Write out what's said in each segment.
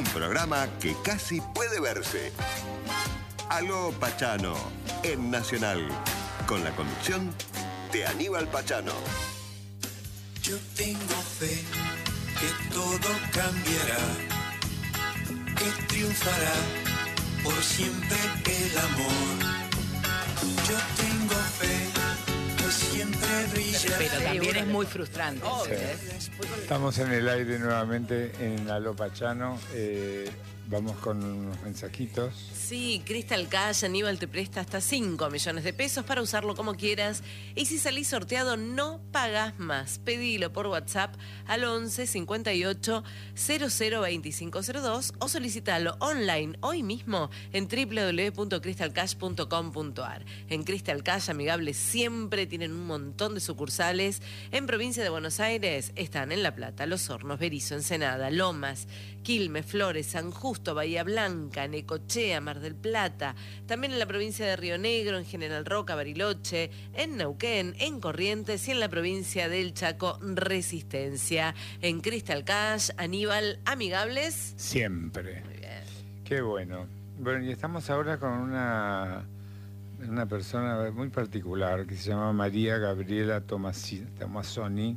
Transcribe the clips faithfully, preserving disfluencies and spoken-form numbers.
programa que casi puede verse. Aló Pachano, en Nacional, con la conducción de Aníbal Pachano. Yo tengo fe que todo cambiará, que triunfará por siempre el amor. Yo tengo fe que siempre brillará. Pero también es muy frustrante. Sí. Estamos en el aire nuevamente en Aló Pachano. Eh, vamos con unos mensajitos. Sí, Crystal Cash, Aníbal te presta hasta cinco millones de pesos para usarlo como quieras. Y si salís sorteado, no pagás más. Pedilo por WhatsApp al once cincuenta y ocho cero cero veinticinco cero dos o solicitalo online hoy mismo en doble u doble u doble u punto crystal cash punto com punto a r. En Crystal Cash, amigables, siempre tienen un montón de sucursales. En provincia de Buenos Aires están en La Plata, Los Hornos, Berisso, Ensenada, Lomas, Quilmes, Flores, San Justo, Bahía Blanca, Necochea, Mar del Plata, también en la provincia de Río Negro, en General Roca, Bariloche, en Neuquén, en Corrientes y en la provincia del Chaco, Resistencia. En Crystal Cash, Aníbal, amigables. Siempre. Muy bien. Qué bueno. Bueno, y estamos ahora con una, una persona muy particular que se llama María Gabriela Tomasi, Tomasoni,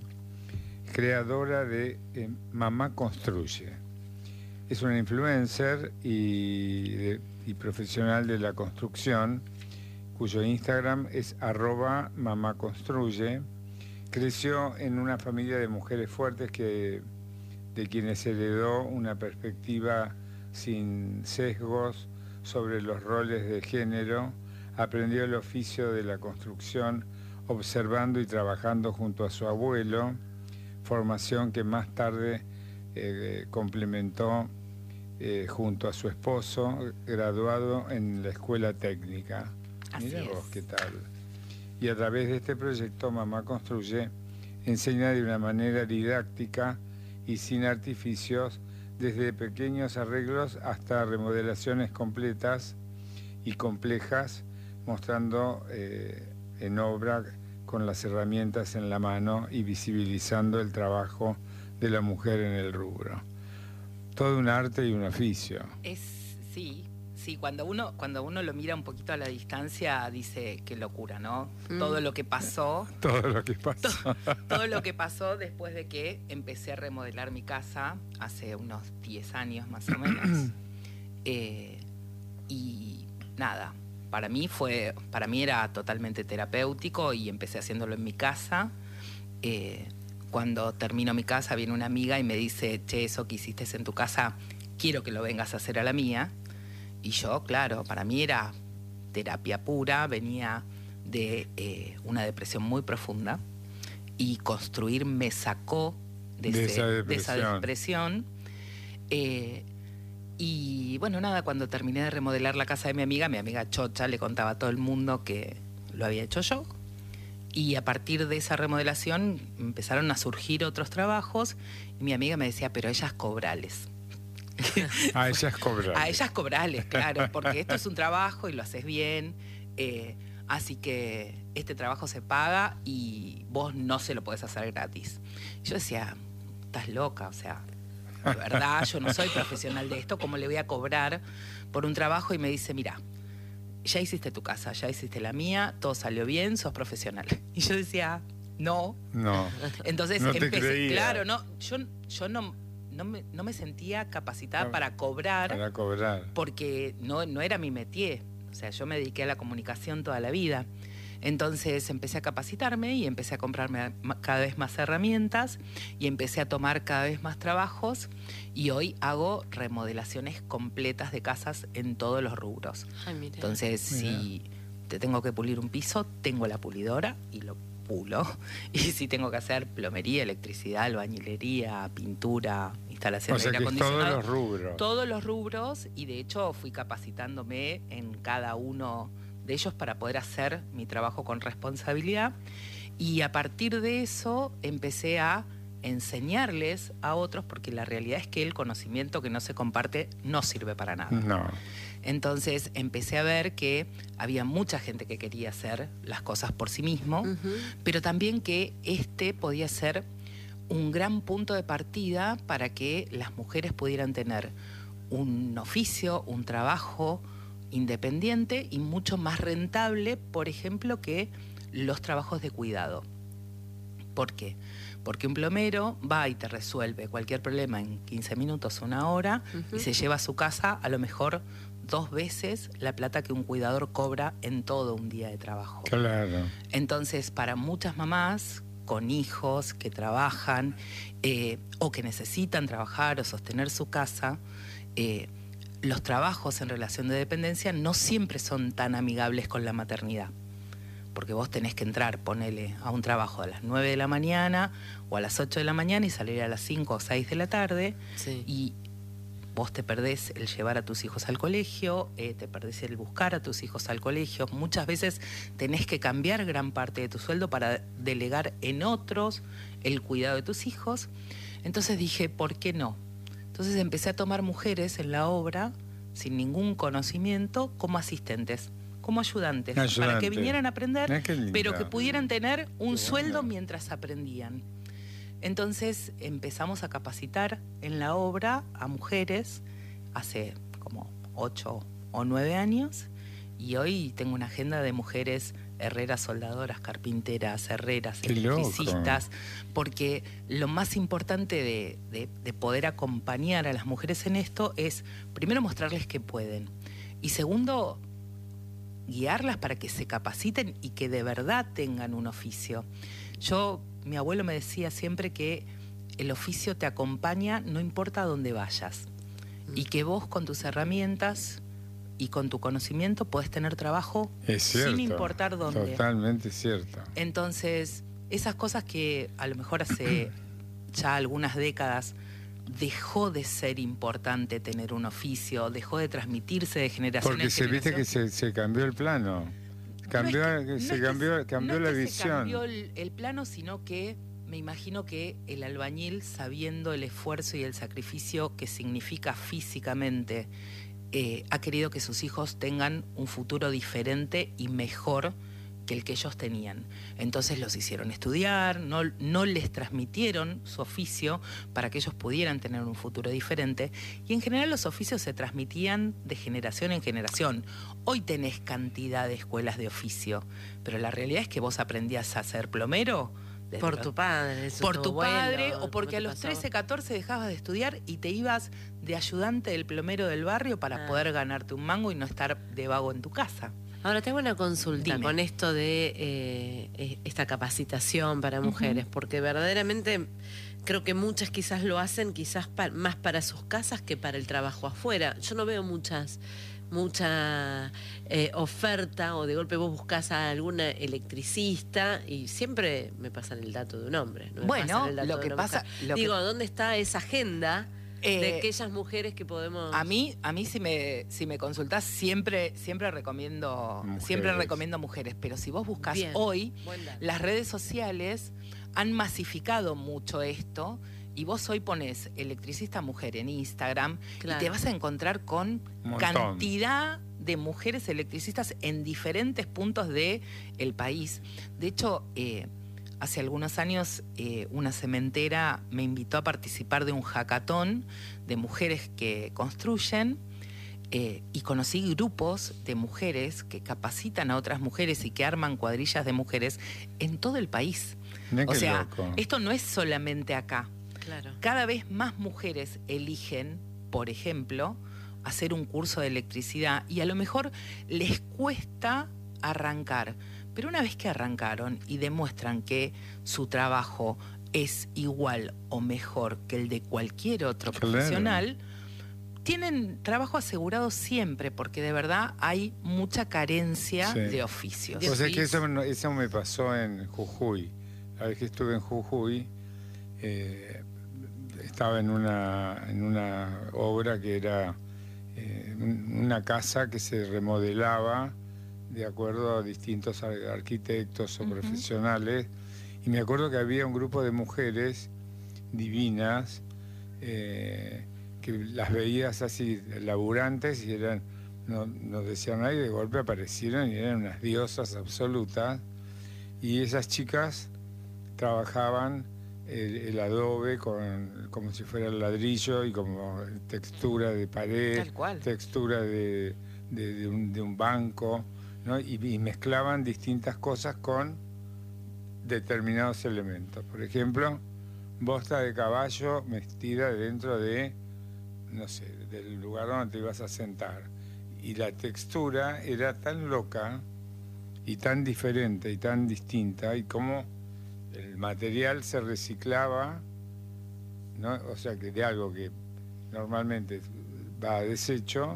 creadora de eh, Mamá Construye. Es una influencer y, de, y profesional de la construcción, cuyo Instagram es arroba mamá construye. Creció en una familia de mujeres fuertes que, de quienes heredó una perspectiva sin sesgos sobre los roles de género. Aprendió el oficio de la construcción observando y trabajando junto a su abuelo, formación que más tarde eh, complementó Eh, junto a su esposo, graduado en la escuela técnica. Así Mira es. vos qué tal. Y a través de este proyecto Mamá Construye enseña de una manera didáctica y sin artificios, desde pequeños arreglos hasta remodelaciones completas y complejas, mostrando eh, en obra con las herramientas en la mano y visibilizando el trabajo de la mujer en el rubro. Todo un arte y un oficio. Es, sí, sí, cuando uno, cuando uno lo mira un poquito a la distancia, dice qué locura, ¿no? Mm. Todo lo que pasó. Todo lo que pasó. Todo, todo lo que pasó después de que empecé a remodelar mi casa hace unos diez años más o menos. eh, y nada, para mí fue, para mí era totalmente terapéutico y empecé haciéndolo en mi casa. Eh, Cuando termino mi casa viene una amiga y me dice, che, eso que hiciste en tu casa, quiero que lo vengas a hacer a la mía. Y yo, claro, para mí era terapia pura, venía de eh, una depresión muy profunda y construir me sacó de, de, ese, esa, de depresión. esa depresión. Eh, y bueno, nada, cuando terminé de remodelar la casa de mi amiga, mi amiga Chocha le contaba a todo el mundo que lo había hecho yo. Y a partir de esa remodelación empezaron a surgir otros trabajos y mi amiga me decía, pero ellas cobrales. A ellas cobrales. A ellas cobrales, claro, porque esto es un trabajo y lo haces bien, eh, así que este trabajo se paga y vos no se lo podés hacer gratis. Yo decía, estás loca, o sea, de verdad, yo no soy profesional de esto, ¿cómo le voy a cobrar por un trabajo? Y me dice, mira, ya hiciste tu casa, ya hiciste la mía, todo salió bien, sos profesional. Y yo decía, no. No. Entonces no te empecé, creía. claro, no, yo, yo no, no, me, no me sentía capacitada no, para cobrar. Para cobrar. Porque no, no era mi métier. O sea, yo me dediqué a la comunicación toda la vida. Entonces empecé a capacitarme y empecé a comprarme cada vez más herramientas y empecé a tomar cada vez más trabajos y hoy hago remodelaciones completas de casas en todos los rubros. Ay, mira. Entonces, Mira. si te tengo que pulir un piso, tengo la pulidora y lo pulo. Y si tengo que hacer plomería, electricidad, albañilería, pintura, instalación O sea de que aire todos acondicionado, los rubros. todos los rubros, y de hecho fui capacitándome en cada uno de ellos para poder hacer mi trabajo con responsabilidad. Y a partir de eso empecé a enseñarles a otros, porque la realidad es que el conocimiento que no se comparte no sirve para nada. No. Entonces empecé a ver que había mucha gente que quería hacer las cosas por sí mismo, Ujú. pero también que este podía ser un gran punto de partida para que las mujeres pudieran tener un oficio, un trabajo independiente y mucho más rentable, por ejemplo, que los trabajos de cuidado. ¿Por qué? Porque un plomero va y te resuelve cualquier problema en quince minutos, una hora, uh-huh. y se lleva a su casa a lo mejor dos veces la plata que un cuidador cobra en todo un día de trabajo. Claro. Entonces, para muchas mamás con hijos que trabajan eh, o que necesitan trabajar o sostener su casa, eh, los trabajos en relación de dependencia no siempre son tan amigables con la maternidad. Porque vos tenés que entrar, ponele, a un trabajo a las nueve de la mañana o a las ocho de la mañana y salir a las cinco o seis de la tarde. Sí. Y vos te perdés el llevar a tus hijos al colegio, eh, te perdés el buscar a tus hijos al colegio. Muchas veces tenés que cambiar gran parte de tu sueldo para delegar en otros el cuidado de tus hijos. Entonces dije, ¿por qué no? Entonces empecé a tomar mujeres en la obra sin ningún conocimiento como asistentes, como ayudantes, Ayudante. para que vinieran a aprender, Ah, qué linda. pero que pudieran tener un Qué sueldo bueno. mientras aprendían. Entonces empezamos a capacitar en la obra a mujeres hace como ocho o nueve años y hoy tengo una agenda de mujeres herreras, soldadoras, carpinteras, herreras, Qué loco. electricistas, porque lo más importante de, de, de poder acompañar a las mujeres en esto es, primero, mostrarles que pueden, y segundo, guiarlas para que se capaciten y que de verdad tengan un oficio. Yo, mi abuelo me decía siempre que el oficio te acompaña no importa a dónde vayas, y que vos con tus herramientas y con tu conocimiento podés tener trabajo Es cierto, sin importar dónde. Totalmente cierto. Entonces, esas cosas que a lo mejor hace ya algunas décadas dejó de ser importante tener un oficio, dejó de transmitirse de generación Porque en se viste generación. que se, se cambió el plano. Cambió, No es que- que no se es que cambió, se- cambió no es la que se visión. cambió el, el plano, sino que me imagino que el albañil, sabiendo el esfuerzo y el sacrificio que significa físicamente, eh, ha querido que sus hijos tengan un futuro diferente y mejor que el que ellos tenían. Entonces los hicieron estudiar, no, no les transmitieron su oficio para que ellos pudieran tener un futuro diferente, y en general los oficios se transmitían de generación en generación. Hoy tenés cantidad de escuelas de oficio, pero la realidad es que vos aprendías a ser plomero desde Por los- tu padre. eso por tu tu abuelo, padre, o ¿cómo porque te a los pasó? trece, catorce dejabas de estudiar y te ibas de ayudante del plomero del barrio para Ah. poder ganarte un mango y no estar de vago en tu casa. Ahora tengo una consulta Dime. con esto de eh, eh, esta capacitación para mujeres, porque verdaderamente creo que muchas quizás lo hacen quizás pa- más para sus casas que para el trabajo afuera. Yo no veo muchas mucha eh, oferta, o de golpe vos buscás a alguna electricista y siempre me pasan el dato de un hombre. No me Bueno, pasan el dato lo de que una pasa- mujer. lo que- Digo, ¿dónde está esa agenda Eh, de aquellas mujeres que podemos... A mí, a mí si me, si me consultás, siempre, siempre recomiendo, Mujeres. siempre recomiendo mujeres. Pero si vos buscás Bien. hoy, Buen dato. las redes sociales han masificado mucho esto. Y vos hoy pones electricista mujer en Instagram, Claro. y te vas a encontrar con Un montón. cantidad de mujeres electricistas en diferentes puntos del país. De hecho, eh, hace algunos años eh, una cementera me invitó a participar de un hackathon de mujeres que construyen, eh, y conocí grupos de mujeres que capacitan a otras mujeres y que arman cuadrillas de mujeres en todo el país. Mirá O qué sea, loco. esto no es solamente acá. Claro. Cada vez más mujeres eligen, por ejemplo, hacer un curso de electricidad, y a lo mejor les cuesta arrancar. Pero una vez que arrancaron y demuestran que su trabajo es igual o mejor que el de cualquier otro Claro. profesional, tienen trabajo asegurado siempre, porque de verdad hay mucha carencia Sí. de oficios. O sea que eso, no- eso me pasó en Jujuy. La vez que estuve en Jujuy, eh, estaba en una, en una obra que era eh, un- una casa que se remodelaba de acuerdo a distintos ar- arquitectos o Ujú. profesionales. Y me acuerdo que había un grupo de mujeres divinas, eh, que las veías así laburantes y eran, no, no decían nada, y de golpe aparecieron y eran unas diosas absolutas. Y esas chicas trabajaban el, el adobe con, como si fuera el ladrillo y como textura de pared, Tal cual. textura de, de, de, un, de un banco, ¿no? Y, y mezclaban distintas cosas con determinados elementos. Por ejemplo, bosta de caballo metida dentro de, no sé, del lugar donde te ibas a sentar. Y la textura era tan loca y tan diferente y tan distinta, y como el material se reciclaba, ¿no? O sea, que de algo que normalmente va a desecho,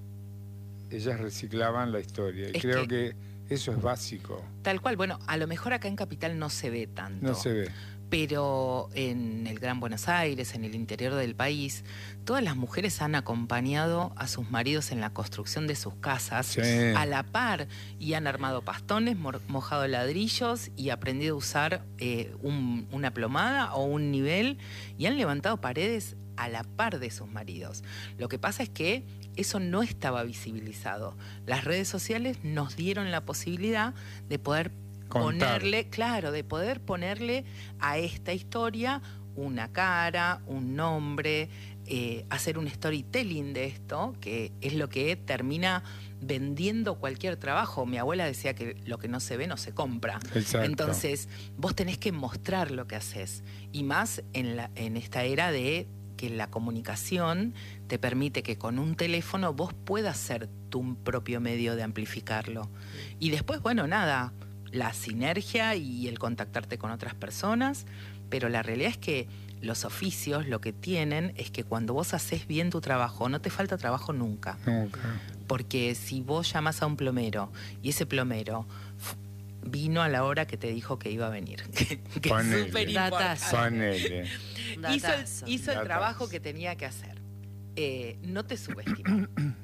ellas reciclaban la historia. Y Es creo que- que eso es básico. Tal cual, bueno, a lo mejor acá en Capital no se ve tanto. No se ve. Pero en el Gran Buenos Aires, en el interior del país, todas las mujeres han acompañado a sus maridos en la construcción de sus casas Sí. a la par y han armado pastones, mor- mojado ladrillos y aprendido a usar eh, un- una plomada o un nivel y han levantado paredes a la par de sus maridos. Lo que pasa es que eso no estaba visibilizado. Las redes sociales nos dieron la posibilidad de poder Contar. ponerle, claro, de poder ponerle a esta historia una cara, un nombre, eh, hacer un storytelling de esto, que es lo que termina vendiendo cualquier trabajo. Mi abuela decía que lo que no se ve no se compra. Exacto. Entonces, vos tenés que mostrar lo que haces. Y más en, la, en esta era de que la comunicación te permite que con un teléfono vos puedas ser tu propio medio de amplificarlo. Y después, bueno, nada, la sinergia y el contactarte con otras personas, pero la realidad es que los oficios lo que tienen es que cuando vos haces bien tu trabajo, no te falta trabajo nunca. Nunca. Porque si vos llamás a un plomero y ese plomero f- vino a la hora que te dijo que iba a venir, que, que es Ponele. súper Datazo. Ponele. hizo el, Datazo. hizo el Datazo. trabajo que tenía que hacer. Eh, no te subestimó,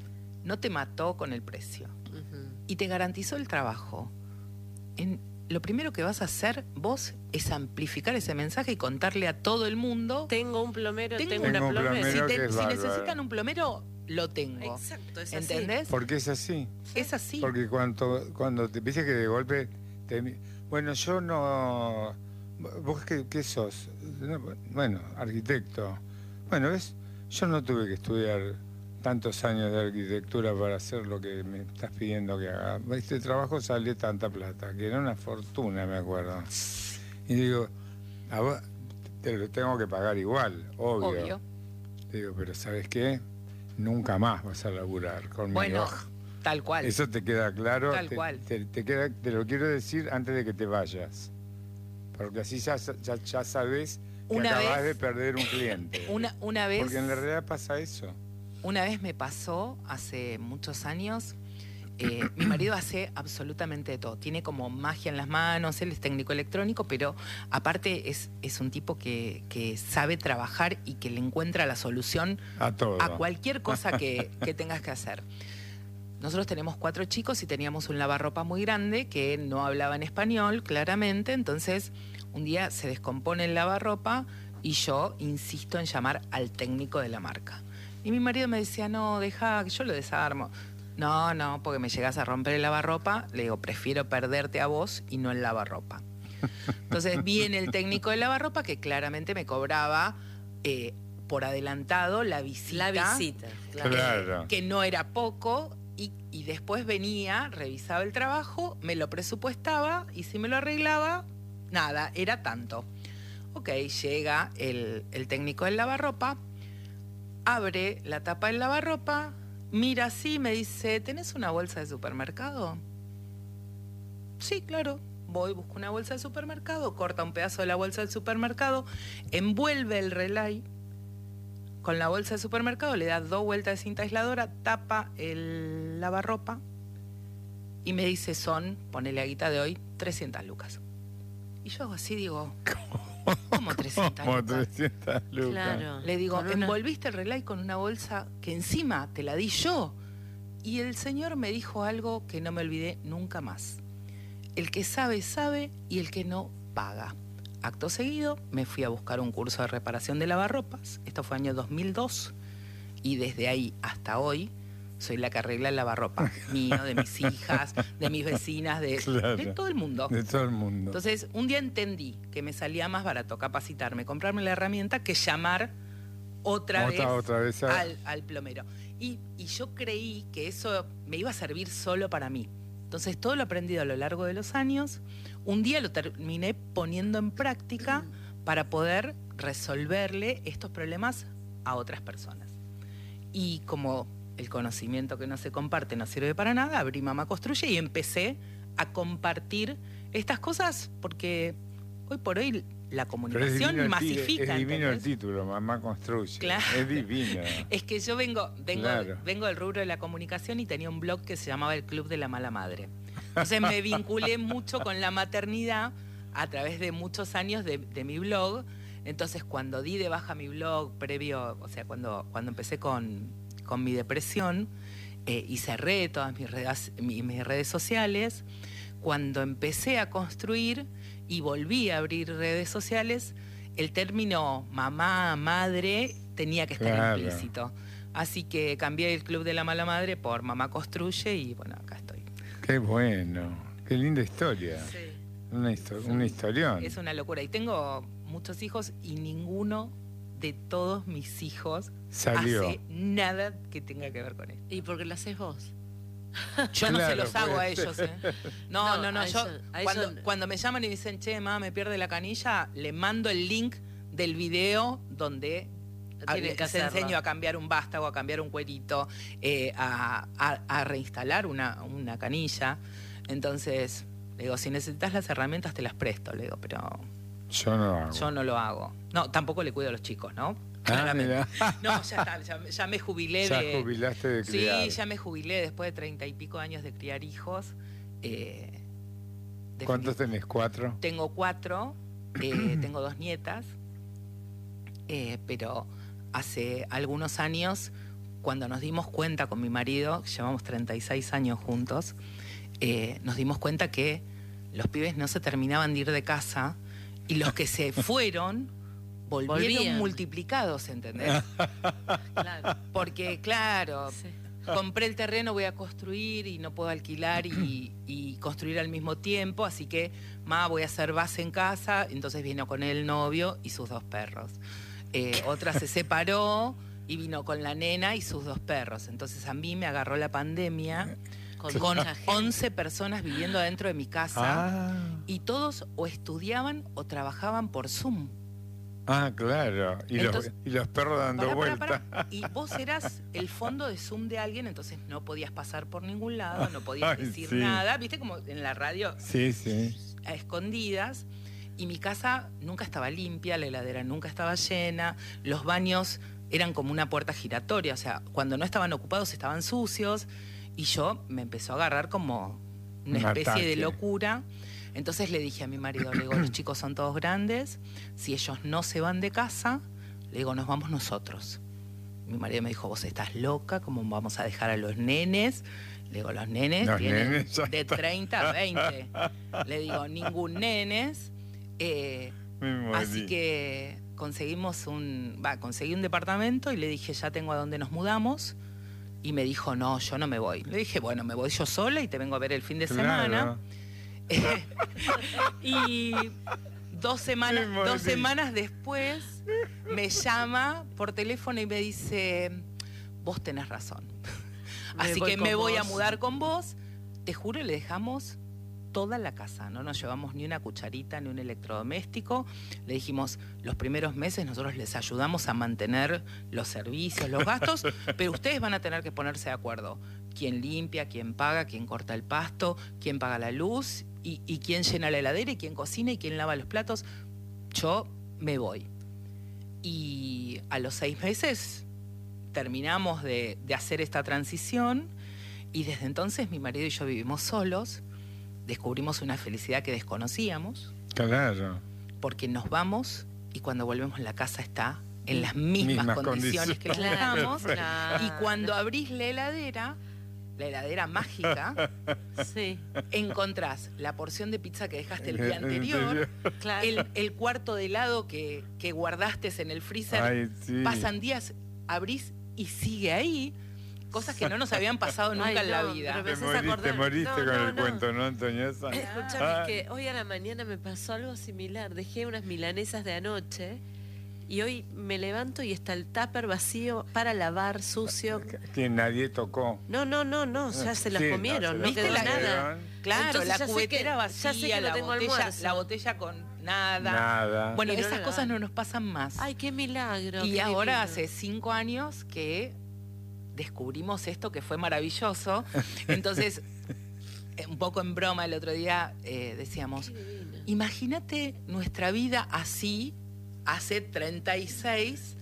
no te mató con el precio Ujú. y te garantizó el trabajo. En, lo primero que vas a hacer vos es amplificar ese mensaje y contarle a todo el mundo. Tengo un plomero, Tengo- tengo, Tengo una un plomera. plomero. Si, que te- es si bárbaro. necesitan un plomero, lo tengo. Exacto, es así. ¿Entendés? Porque es así. Es así. Porque cuando, cuando te viste que de golpe te, bueno, yo no, vos qué, qué sos. No, bueno, arquitecto. Bueno, ves, yo no tuve que estudiar tantos años de arquitectura para hacer lo que me estás pidiendo que haga. Este trabajo sale tanta plata, que era una fortuna, me acuerdo. Y digo, a vos te lo tengo que pagar igual, obvio. Obvio. Digo, pero ¿sabes qué? Nunca más vas a laburar conmigo. Bueno, tal cual. Eso te queda claro. Tal te, cual. Te, te queda, te lo quiero decir antes de que te vayas. Porque así ya, ya, ya sabes que Una acabas vez- de perder un cliente. Una, una vez. Porque en la realidad pasa eso. Una vez me pasó, hace muchos años, eh, mi marido hace absolutamente de todo. Tiene como magia en las manos, él es técnico electrónico, pero aparte es, es un tipo que, que sabe trabajar y que le encuentra la solución A todo. a cualquier cosa que, que tengas que hacer. Nosotros tenemos cuatro chicos y teníamos un lavarropa muy grande que no hablaba en español, claramente, entonces un día se descompone el lavarropa y yo insisto en llamar al técnico de la marca. Y mi marido me decía, no, deja, que yo lo desarmo. No, no, porque me llegas a romper el lavarropa. Le digo, prefiero perderte a vos y no el lavarropa. Entonces viene el técnico de lavarropa que claramente me cobraba eh, por adelantado la visita. La visita, claro. Claro. Que no era poco. Y, y después venía, revisaba el trabajo, me lo presupuestaba y si me lo arreglaba, nada, era tanto. Ok, llega el, el técnico del lavarropa, abre la tapa del lavarropa, mira así, me dice, ¿tenés una bolsa de supermercado? Sí, claro. Voy, busco una bolsa de supermercado, corta un pedazo de la bolsa del supermercado, envuelve el relay con la bolsa de supermercado, le da dos vueltas de cinta aisladora, tapa el lavarropa y me dice, son, ponele a guita de hoy, trescientas lucas. Y yo así digo, ¿cómo trescientas Como lucas? trescientas lucas. Claro. Le digo, Con una- envolviste el relay con una bolsa que encima te la di yo. Y el señor me dijo algo que no me olvidé nunca más. El que sabe, sabe, y el que no, paga. Acto seguido, me fui a buscar un curso de reparación de lavarropas. Esto fue año dos mil dos. Y desde ahí hasta hoy soy la que arregla el lavarropa mío, de mis hijas, de mis vecinas, de, Claro. de todo el mundo. De todo el mundo. Entonces, un día entendí que me salía más barato capacitarme, comprarme la herramienta, que llamar otra, Otra- vez, otra vez a- al, al plomero. Y, y yo creí que eso me iba a servir solo para mí. Entonces, todo lo aprendido a lo largo de los años, un día lo terminé poniendo en práctica para poder resolverle estos problemas a otras personas. Y como el conocimiento que no se comparte no sirve para nada, abrí Mamá Construye y empecé a compartir estas cosas porque hoy por hoy la Pero es comunicación divino, el ti- masifica. es divino el ¿entendés? título, Mamá Construye. Claro. Es divino. Es que yo vengo, vengo, Claro. vengo del rubro de la comunicación y tenía un blog que se llamaba El Club de la Mala Madre. Entonces me vinculé mucho con la maternidad a través de muchos años de, de mi blog. Entonces cuando di de baja mi blog previo, o sea, cuando, cuando empecé con, con mi depresión eh, y cerré todas mis redes, mi- mis redes sociales, cuando empecé a construir y volví a abrir redes sociales, el término mamá, madre tenía que estar Claro. implícito. Así que cambié el Club de la Mala Madre por Mamá Construye y bueno, acá estoy. Qué bueno. Qué linda historia. Sí. Una, histo- una historión. Es una locura. Y tengo muchos hijos y ninguno de todos mis hijos Salió. hace nada que tenga que ver con esto. ¿Y por qué lo haces vos? Yo no se Claro, los hago a puede ellos, ¿eh? No, No, no, no. a Yo, eso- a cuando, eso- cuando me llaman y dicen, che, mamá, me pierde la canilla, le mando el link del video donde a- Tienen les que hacerlo. enseño a cambiar un vástago, a cambiar un cuerito, eh, a, a- a reinstalar una, una canilla. Entonces, le digo, si necesitas las herramientas te las presto, le digo, pero Yo no hago. yo no lo hago. No, tampoco le cuido a los chicos, ¿no? Ah, Claramente. mirá. No, ya está, ya, ya me jubilé Ya de... jubilaste de criar. Sí, ya me jubilé después de treinta y pico años de criar hijos. Eh, ¿Cuántos definitiv- tenés? ¿Cuatro? Tengo cuatro, eh, tengo dos nietas, eh, pero hace algunos años, cuando nos dimos cuenta con mi marido, llevamos treinta y seis años juntos, eh, nos dimos cuenta que los pibes no se terminaban de ir de casa y los que se fueron volvieron Volvían. multiplicados, ¿entendés? Claro. Porque, claro, Sí. compré el terreno, voy a construir y no puedo alquilar y, y construir al mismo tiempo, así que, ma, voy a hacer base en casa. Entonces vino con el novio y sus dos perros. Eh, otra se separó y vino con la nena y sus dos perros. Entonces a mí me agarró la pandemia Con con mucha gente. once personas viviendo dentro de mi casa Ah, y todos o estudiaban o trabajaban por Zoom. ah, claro. Y, Entonces- los, y los perros dando Pará, pará, vueltas. pará. Y vos eras el fondo de Zoom de alguien, entonces no podías pasar por ningún lado, no podías Ay, decir sí. nada. ¿Viste como en la radio Sí, sí. a escondidas? Y mi casa nunca estaba limpia, la heladera nunca estaba llena, los baños eran como una puerta giratoria, o sea, cuando no estaban ocupados estaban sucios y yo me empezó a agarrar como una Un especie de ataque. locura. Entonces le dije a mi marido, le digo, los chicos son todos grandes, si ellos no se van de casa, le digo, nos vamos nosotros. Mi marido me dijo, vos estás loca, ¿cómo vamos a dejar a los nenes? Le digo, los nenes Los tienen nenes ya de está. treinta a veinte. Le digo, ningún nenes. Eh, Me morí. así que conseguimos un, va, conseguí un departamento y le dije, ya tengo a dónde nos mudamos. Y me dijo, no, yo no me voy. Le dije, bueno, me voy yo sola y te vengo a ver el fin de Claro. semana. Y dos semanas, Me morí. dos semanas después me llama por teléfono y me dice, vos tenés razón. Me Así voy que con me voy a vos. mudar con vos. Te juro, le dejamos toda la casa, no nos llevamos ni una cucharita ni un electrodoméstico. Le dijimos, los primeros meses nosotros les ayudamos a mantener los servicios, los gastos, pero ustedes van a tener que ponerse de acuerdo. Quién limpia, quién paga, quién corta el pasto, quién paga la luz y, y quién llena la heladera y quién cocina y quién lava los platos. Yo me voy. Y a los seis meses terminamos de, de hacer esta transición y desde entonces mi marido y yo vivimos solos, descubrimos una felicidad que desconocíamos, Claro. porque nos vamos y cuando volvemos la casa está en las mismas, Mismas condiciones, que la Claro, dejamos. claro. Y cuando abrís la heladera, la heladera mágica, Sí, encontrás la porción de pizza que dejaste el El- día el anterior, anterior. claro. el, el cuarto de helado que, que guardaste en el freezer. Ay, sí. Pasan días, abrís y sigue ahí. cosas que no nos habían pasado nunca Ay, en la no, vida. pero me Te haces moriste, acordar. te moriste No, con no, el no. cuento, ¿no, Antoñosa? Escuchame, Ah, que hoy a la mañana me pasó algo similar. Dejé unas milanesas de anoche y hoy me levanto y está el tupper vacío para lavar, sucio. que nadie tocó. No, no, no, no, ya se las Sí, no, comieron, se no, las ¿Viste quedó la- nada. comieron. Claro, Entonces la ya sé cubetera que- ya vacía, sé que no la, tengo botella, almuerzo. la botella con nada. Nada. Bueno, Y no esas la cosas lavan. no nos pasan más. Ay, qué milagro. y qué ahora divino. hace cinco años que descubrimos esto que fue maravilloso. Entonces, eh, un poco en broma el otro día eh, decíamos, Qué divino. imagínate nuestra vida así hace treinta y seis.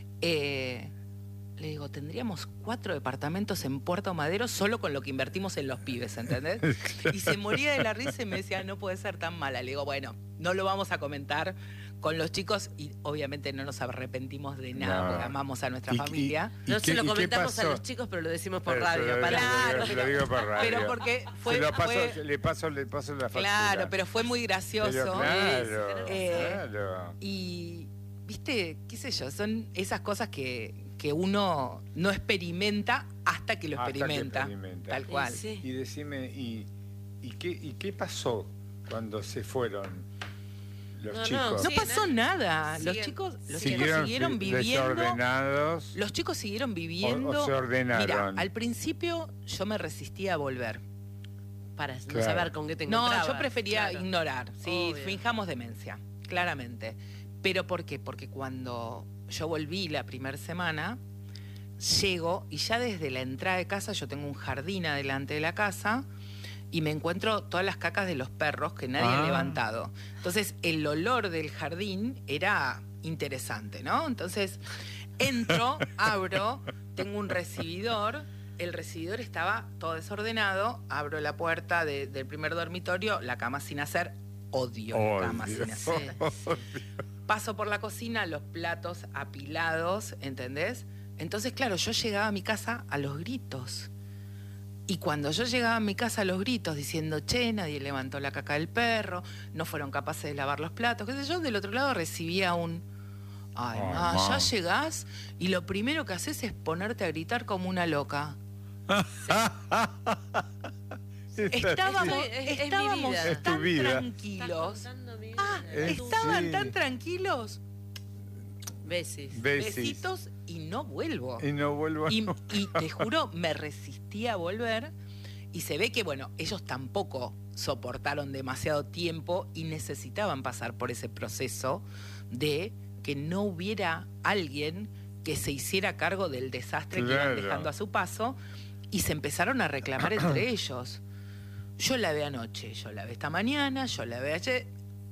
eh, le digo, tendríamos cuatro departamentos en Puerto Madero solo con lo que invertimos en los pibes, ¿entendés? Y se moría de la risa y me decía, no puede ser tan mala. Le digo, bueno, no lo vamos a comentar con los chicos y obviamente no nos arrepentimos de nada No. porque amamos a nuestra Y- y- familia. ¿y No qué- se lo y qué comentamos a pasó? los chicos, pero lo decimos por Eso, radio. lo- Para Claro, lo- pero- lo digo por radio. Pero porque fue, Se lo paso, fue- le paso, le paso la factura. claro, pero fue muy gracioso. Pero claro, Eh, claro. Y, viste, qué sé yo, son esas cosas que, que uno no experimenta hasta que lo Hasta que experimenta. experimenta. Tal Sí, cual. sí. Y decime, ¿y, y, qué, ¿y qué pasó cuando se fueron los No, no, chicos? No Sí, pasó ¿no? nada. Los Siguen- chicos, los siguen- chicos siguieron fi- viviendo. desordenados Los chicos siguieron o, viviendo. o se ordenaron. Mira, al principio yo me resistía a volver. Para no Claro. saber con qué te No, encontrabas. yo prefería Claro. ignorar. Sí, Obvio. finjamos demencia, claramente. ¿Pero por qué? Porque cuando yo volví la primera semana, llego y ya desde la entrada de casa, yo tengo un jardín adelante de la casa y me encuentro todas las cacas de los perros que nadie Ah. ha levantado. Entonces, el olor del jardín era interesante, ¿no? Entonces, entro, abro, tengo un recibidor. El recibidor estaba todo desordenado. Abro la puerta de- del primer dormitorio, la cama sin hacer. Odio Oh, la cama Dios. sin hacer. Paso por la cocina, los platos apilados, ¿entendés? Entonces, claro, yo llegaba a mi casa a los gritos. Y cuando yo llegaba a mi casa a los gritos diciendo, che, nadie levantó la caca del perro, no fueron capaces de lavar los platos, qué sé yo, del otro lado recibía un, ay, Ay, ma, ma. ya llegás y lo primero que haces es ponerte a gritar como una loca. Estábamos, Es- es- es mi estábamos vida. Es tu tan vida. tranquilos. Estás contando mi Ah, vida. Es- estaban sí. tan tranquilos. Besis. Besis. Besitos y no vuelvo. Y no vuelvo a... Y, y te juro, me resistí a volver y se ve que, bueno, ellos tampoco soportaron demasiado tiempo y necesitaban pasar por ese proceso de que no hubiera alguien que se hiciera cargo del desastre que Claro. iban dejando a su paso y se empezaron a reclamar entre ellos. Yo lavé anoche, yo lavé esta mañana, yo lavé ayer,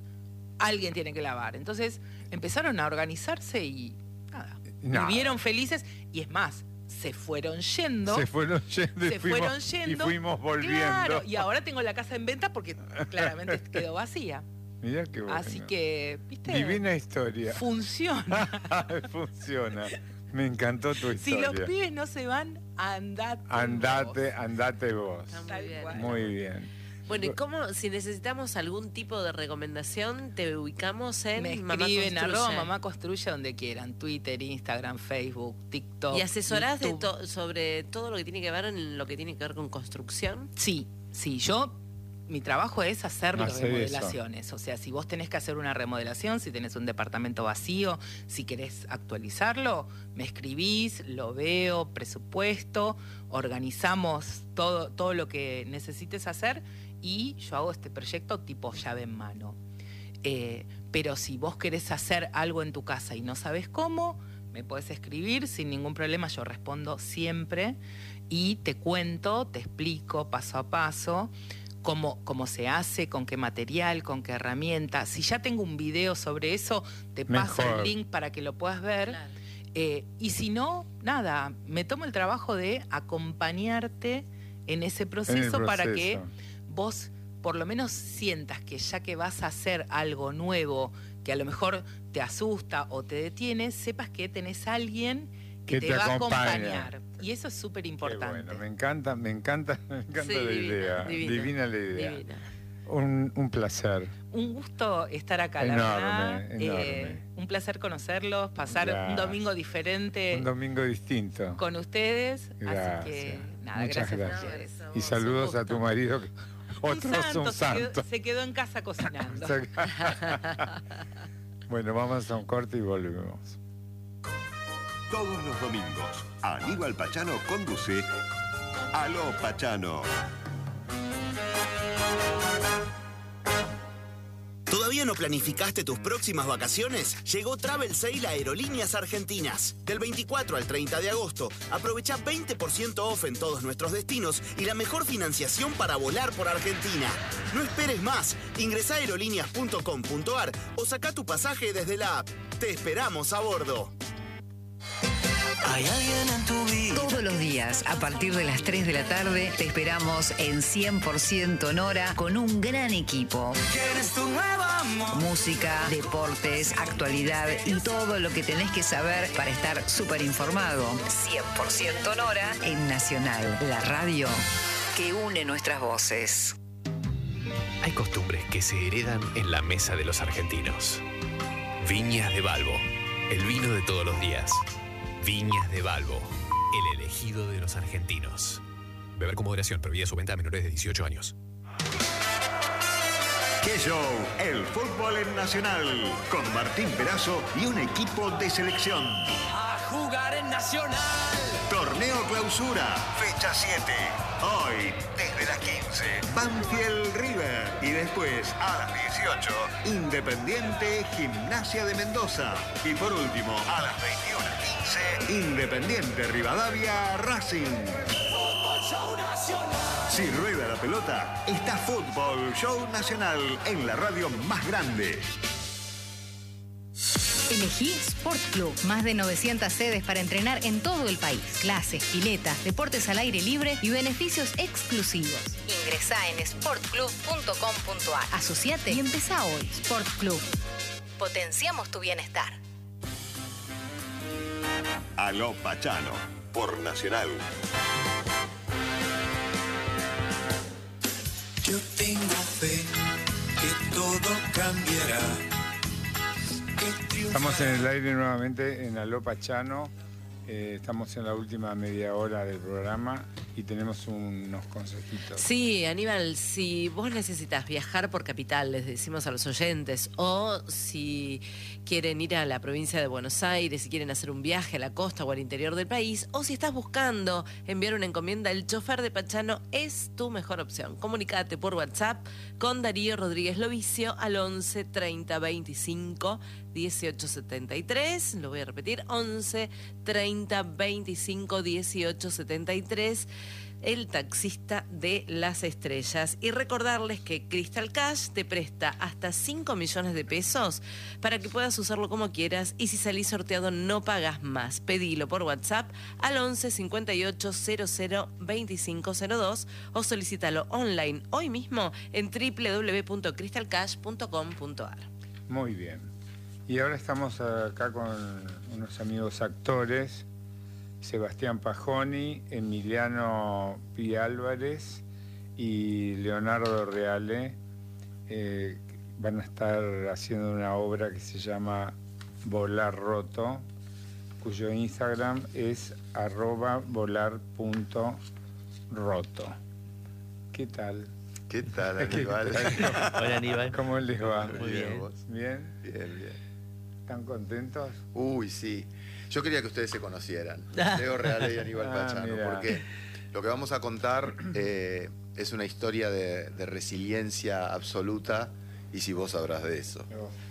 alguien tiene que lavar. Entonces empezaron a organizarse y nada, Nada. vivieron felices y es más, se fueron yendo. Se fueron yendo y se fuimos, fueron yendo. y fuimos volviendo. Claro, y ahora tengo la casa en venta porque claramente quedó vacía. Mirá qué bueno. Así que, ¿viste? Divina historia. Funciona. Funciona. Me encantó tu Si historia. los pibes no se van, andate. Andate, vos. andate vos. Está muy Tal bien. cual. Muy bien. Bueno, ¿y cómo, si necesitamos algún tipo de recomendación, te ubicamos en Me Mamá escriben Construye? arroba mamá construye donde quieran. Twitter, Instagram, Facebook, TikTok. ¿Y asesorás de YouTube. to- sobre todo lo que tiene que ver en lo que tiene que ver con construcción? Sí, sí, yo, mi trabajo es hacer las Hacer remodelaciones. O sea, si vos tenés que hacer una remodelación, si tenés un departamento vacío, si querés actualizarlo, me escribís, lo veo, presupuesto, organizamos todo, todo lo que necesites hacer y yo hago este proyecto tipo llave en mano. Eh, pero si vos querés hacer algo en tu casa y no sabes cómo, me podés escribir sin ningún problema, yo respondo siempre y te cuento, te explico paso a paso cómo, cómo se hace, con qué material, con qué herramienta. Si ya tengo un video sobre eso, te paso Mejor. el link para que lo puedas ver. Eh, y si no, nada, me tomo el trabajo de acompañarte en ese proceso, En el para que proceso. vos por lo menos sientas que ya que vas a hacer algo nuevo, que a lo mejor te asusta o te detiene, sepas que tenés a alguien que, Que te, te va a acompaña. acompañar. Y eso es súper Qué importante. bueno, me encanta, me encanta, me encanta Sí, la divina, idea. divina, Divina la idea. Divina. Un, un placer. un gusto estar acá, la Enorme, verdad. enorme. Eh, un placer conocerlos, pasar Gracias. un domingo diferente Un domingo distinto. con ustedes. Gracias. Así que nada, Muchas gracias, gracias. a ustedes. Y saludos a tu marido, que otro un es santo, un se quedó- santo. Se quedó en casa cocinando. Bueno, vamos a un corte y volvemos. Todos los domingos, Aníbal Pachano conduce Aló Pachano. ¿Todavía no planificaste tus próximas vacaciones? Llegó Travel Sale a Aerolíneas Argentinas. Del veinticuatro al treinta de agosto, aprovecha veinte por ciento off en todos nuestros destinos y la mejor financiación para volar por Argentina. No esperes más. Ingresá a aerolíneas punto com punto ar o saca tu pasaje desde la app. Te esperamos a bordo. Hay alguien en tu vida. Todos los días, a partir de las tres de la tarde, te esperamos en cien por ciento Nora con un gran equipo. ¿Quién es tu nuevo amor? Música, deportes, actualidad y todo lo que tenés que saber para estar súper informado. cien por ciento Nora en Nacional, la radio que une nuestras voces. Hay costumbres que se heredan en la mesa de los argentinos. Viñas de Balbo, el vino de todos los días. Viñas de Balbo, el elegido de los argentinos. Beber con moderación, prohibida su venta a menores de dieciocho años. ¡Qué show! El fútbol en Nacional, con Martín Perazo y un equipo de selección. A jugar en Nacional. Torneo Clausura, fecha siete. Hoy, desde las quince, Banfield River. Y después, a las dieciocho, Independiente Gimnasia de Mendoza. Y por último, a las veintiuno quince, Independiente Rivadavia Racing. Si rueda la pelota, está Fútbol Show Nacional en la radio más grande. Elegí Sport Club. Más de novecientas sedes para entrenar en todo el país. Clases, piletas, deportes al aire libre y beneficios exclusivos. Ingresá en sport club punto com punto ar. Asociate y empezá hoy. Sport Club. Potenciamos tu bienestar. Aló Pachano, por Nacional. Yo tengo fe que todo cambiará. Estamos en el aire nuevamente en Aló Pachano. Eh, estamos en la última media hora del programa y tenemos unos consejitos. Sí, Aníbal, si vos necesitas viajar por capital, les decimos a los oyentes, o si quieren ir a la provincia de Buenos Aires, si quieren hacer un viaje a la costa o al interior del país, o si estás buscando enviar una encomienda, el chofer de Pachano es tu mejor opción. Comunicate por WhatsApp con Darío Rodríguez Lovicio al once treinta veinticinco dieciocho setenta y tres. Lo voy a repetir, once treinta veinticinco dieciocho setenta y tres. El taxista de las estrellas. Y recordarles que Crystal Cash te presta hasta cinco millones de pesos para que puedas usarlo como quieras, y si salís sorteado no pagas más. Pedilo por WhatsApp al once cincuenta y ocho cero cero veinticinco cero dos o solicítalo online hoy mismo en doble u doble u doble u punto crystal cash punto com punto ar. Muy bien. Y ahora estamos acá con unos amigos actores, Sebastián Pajoni, Emiliano Pi Álvarez y Leonardo Reale. Eh, van a estar haciendo una obra que se llama Volar Roto, cuyo Instagram es arroba volar punto roto. ¿Qué tal? ¿Qué tal, ¿Qué Aníbal? tal? Hola, Aníbal. ¿Cómo les va? Muy bien. ¿Vos? ¿Bien? Bien, bien. ¿Están contentos? Uy, sí. Yo quería que ustedes se conocieran, Leo Reale y Aníbal Ah, Pachano, mira. porque lo que vamos a contar eh, es una historia de, de resiliencia absoluta, y si vos sabrás de eso.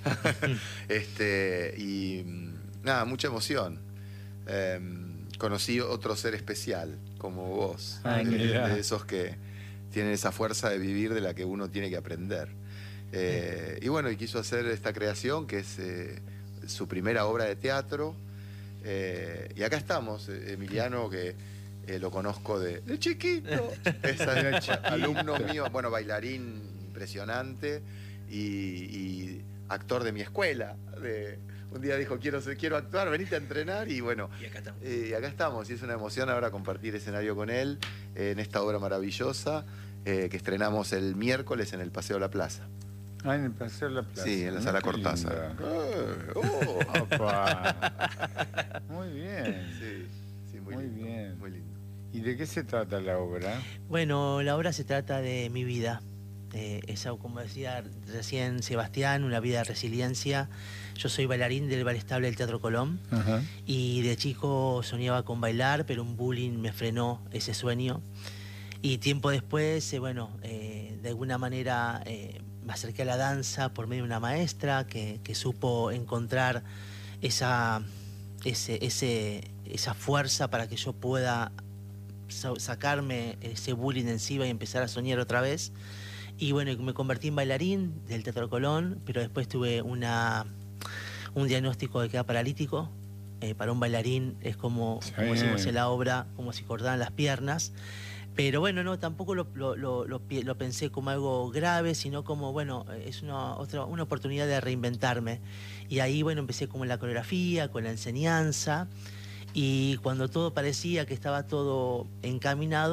este, y mm, nada, mucha emoción. Eh, conocí otro ser especial, como vos, Ay, de, mira. de esos que tienen esa fuerza de vivir de la que uno tiene que aprender. Eh, y bueno, y quiso hacer esta creación, que es eh, su primera obra de teatro. Eh, y acá estamos, eh, Emiliano, que eh, lo conozco de, de chiquito, es De chiquito. alumno mío, bueno, bailarín impresionante y, y actor de mi escuela. De, un día dijo, quiero, ser- quiero actuar, venite a entrenar, y bueno, Y acá estamos. eh, y acá estamos, y es una emoción ahora compartir escenario con él eh, en esta obra maravillosa eh, que estrenamos el miércoles en el Paseo La Plaza. Ah, en el Paseo de la Plaza. Sí, en la Mirá sala qué Cortázar. linda. Eh, oh. Opa. Muy bien. Sí, sí, muy, Muy lindo, bien. muy lindo. ¿Y de qué se trata la obra? Bueno, la obra se trata de mi vida. Eh, esa, como decía recién Sebastián, una vida de resiliencia. Yo soy bailarín del Ballet Estable del Teatro Colón. Ajá. Y de chico soñaba con bailar, pero un bullying me frenó ese sueño. Y tiempo después, eh, bueno, eh, de alguna manera eh, me acerqué a la danza por medio de una maestra que, que supo encontrar esa, ese, ese, esa fuerza para que yo pueda sa- sacarme ese bullying de encima y empezar a soñar otra vez. Y bueno, me convertí en bailarín del Teatro Colón, pero después tuve una, un diagnóstico de quedar paralítico. Eh, para un bailarín es como, Sí. como decimos en la obra, como si cortaran las piernas. Pero bueno, no, tampoco lo, lo, lo, lo, pi- lo pensé como algo grave, sino como, bueno, es una, otra, una oportunidad de reinventarme. Y ahí, bueno, empecé como en la coreografía, con la enseñanza. Y cuando todo parecía que estaba todo encaminado,